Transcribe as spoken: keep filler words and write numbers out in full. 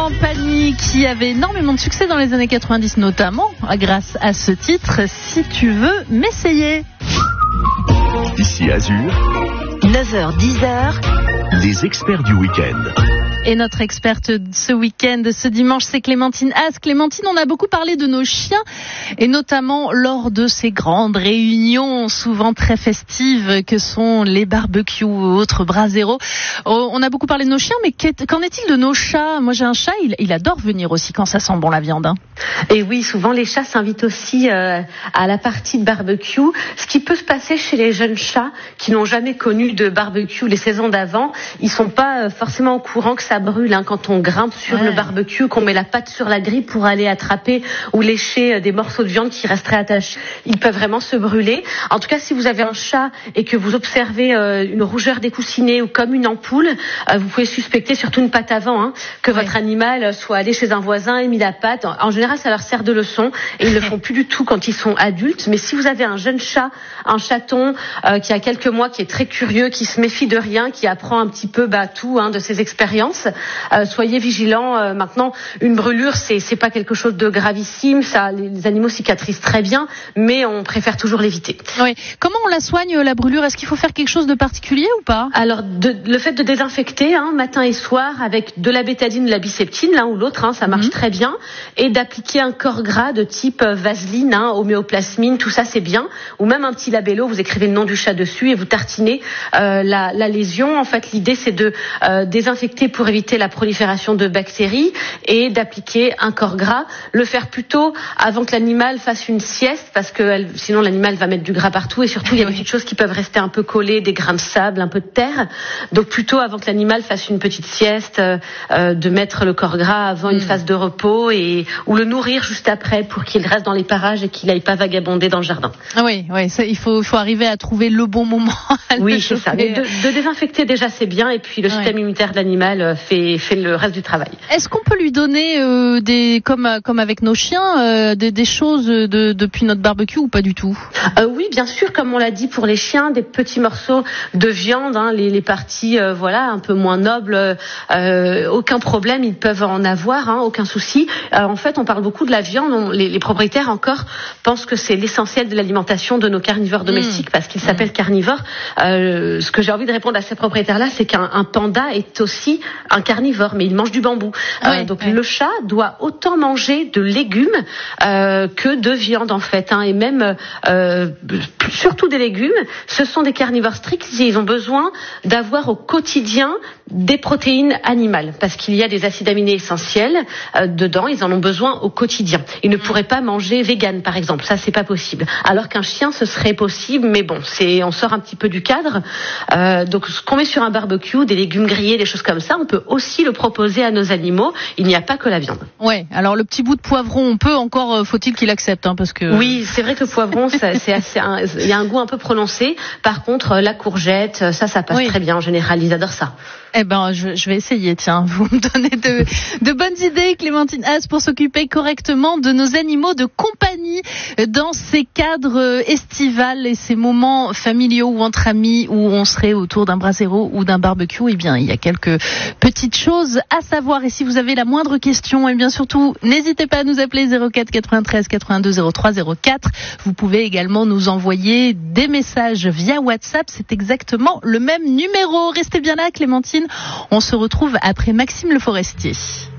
Company qui avait énormément de succès dans les années quatre-vingt-dix, notamment grâce à ce titre, Si tu veux m'essayer. Ici Azur, neuf heures dix heures, les experts du week-end. Et notre experte ce week-end, ce dimanche, c'est Clémentine Haas. Clémentine, on a beaucoup parlé de nos chiens, et notamment lors de ces grandes réunions, souvent très festives, que sont les barbecues ou autres braseros. On a beaucoup parlé de nos chiens, mais qu'en est-il de nos chats ? Moi, j'ai un chat, il, il adore venir aussi quand ça sent bon la viande. Hein. Et oui, souvent les chats s'invitent aussi euh, à la partie de barbecue. Ce qui peut se passer chez les jeunes chats qui n'ont jamais connu de barbecue les saisons d'avant, ils sont pas euh, forcément au courant que ça brûle hein, quand on grimpe sur ouais. le barbecue, qu'on met la patte sur la grille pour aller attraper ou lécher des morceaux de viande qui resteraient attachés. Ils peuvent vraiment se brûler. En tout cas, si vous avez un chat et que vous observez euh, une rougeur des coussinets ou comme une ampoule, euh, vous pouvez suspecter, surtout une patte avant, hein, que ouais. votre animal soit allé chez un voisin et mis la patte. En général, ça leur sert de leçon et ils le font plus du tout quand ils sont adultes. Mais si vous avez un jeune chat, un chaton euh, qui a quelques mois, qui est très curieux, qui se méfie de rien, qui apprend un petit peu bah, tout hein, de ses expériences, Euh, soyez vigilants. Euh, maintenant, une brûlure, c'est c'est pas quelque chose de gravissime. Ça, les, les animaux cicatrisent très bien, mais on préfère toujours l'éviter. Oui. Comment on la soigne la brûlure ? Est-ce qu'il faut faire quelque chose de particulier ou pas ? Alors, de, le fait de désinfecter hein, matin et soir avec de la bétadine, de la biceptine, l'un ou l'autre, hein, ça marche mmh. très bien, et d'appliquer un corps gras de type vaseline, hein, homéoplasmine, tout ça c'est bien, ou même un petit labello. Vous écrivez le nom du chat dessus et vous tartinez euh, la, la lésion. En fait, l'idée c'est de euh, désinfecter pour éviter la prolifération de bactéries et d'appliquer un corps gras, le faire plutôt avant que l'animal fasse une sieste parce que elle, sinon l'animal va mettre du gras partout et surtout il y a des petites choses qui peuvent rester un peu collées, des grains de sable, un peu de terre. Donc plutôt avant que l'animal fasse une petite sieste, euh, de mettre le corps gras avant mmh. une phase de repos et ou le nourrir juste après pour qu'il reste dans les parages et qu'il n'aille pas vagabonder dans le jardin. Oui, oui, ça, il faut, faut arriver à trouver le bon moment. Oui, c'est ça. Mais de, de désinfecter déjà c'est bien et puis le ouais. système immunitaire de l'animal fait fait le reste du travail. Est-ce qu'on peut lui donner euh, des comme comme avec nos chiens euh, des, des choses de, depuis notre barbecue ou pas du tout ? euh, Oui, bien sûr, comme on l'a dit pour les chiens, des petits morceaux de viande, hein, les, les parties euh, voilà un peu moins nobles, euh, aucun problème, ils peuvent en avoir, hein, aucun souci. Euh, en fait, on parle beaucoup de la viande. On, les, les propriétaires encore pensent que c'est l'essentiel de l'alimentation de nos carnivores domestiques mmh. parce qu'ils s'appellent mmh. carnivores. Euh, ce que j'ai envie de répondre à ces propriétaires-là, c'est qu'un un panda est aussi un carnivore, mais il mange du bambou. Ah oui, euh, donc oui. le chat doit autant manger de légumes euh, que de viande en fait, hein, et même euh, surtout des légumes. Ce sont des carnivores stricts. Ils ont besoin d'avoir au quotidien des protéines animales parce qu'il y a des acides aminés essentiels euh, dedans. Ils en ont besoin au quotidien. Ils ne mmh. pourraient pas manger vegan par exemple. Ça c'est pas possible. Alors qu'un chien ce serait possible, mais bon, c'est on sort un petit peu du cadre. Euh, donc ce qu'on met sur un barbecue, des légumes grillés, des choses comme ça, on peut aussi le proposer à nos animaux. Il n'y a pas que la viande. Ouais. Alors le petit bout de poivron, on peut encore, euh, faut-il qu'il accepte, hein, parce que. Oui, c'est vrai que le poivron, ça, c'est assez, il y a un goût un peu prononcé. Par contre, la courgette, ça, ça passe oui. très bien en général. Ils adorent ça. Eh ben, je, je vais essayer. Tiens, vous me donnez de, de bonnes idées, Clémentine Haas, pour s'occuper correctement de nos animaux de compagnie dans ces cadres estivales et ces moments familiaux ou entre amis où on serait autour d'un brasero ou d'un barbecue. Eh bien, il y a quelques petites choses à savoir. Et si vous avez la moindre question, et bien surtout, n'hésitez pas à nous appeler zéro quatre quatre-vingt-treize quatre-vingt-deux zéro trois zéro quatre. Vous pouvez également nous envoyer des messages via WhatsApp. C'est exactement le même numéro. Restez bien là, Clémentine. On se retrouve après Maxime Le Forestier.